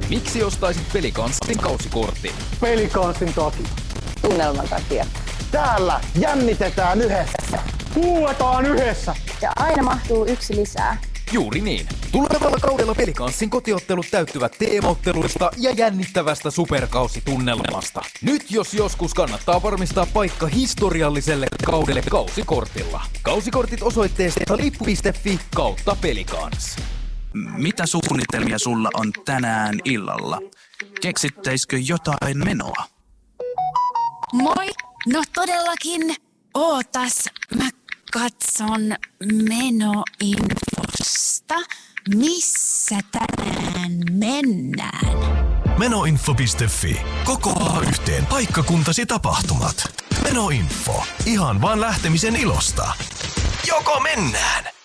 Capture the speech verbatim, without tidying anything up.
Miksi ostaisit Pelikanssin kausikortin? Pelikanssin takia. Tunnelman takia. Täällä jännitetään yhdessä. Kuuletaan yhdessä. Ja aina mahtuu yksi lisää. Juuri niin. Tulevalla kaudella Pelikanssin kotiottelut täyttyvät teemaotteluista ja jännittävästä superkausitunnelmasta. Nyt jos joskus kannattaa varmistaa paikka historialliselle kaudelle kausikortilla. Kausikortit osoitteesta lippu piste fi kautta Pelikans. Mitä suunnitelmia sulla on tänään illalla? Keksittäisikö jotain menoa? Moi! No todellakin. Ootas, mä katson menoinfosta. Missä tänään mennään? Menoinfo piste fi. Kokoaa yhteen paikkakuntasi tapahtumat. Menoinfo. Ihan vaan lähtemisen ilosta. Joko mennään?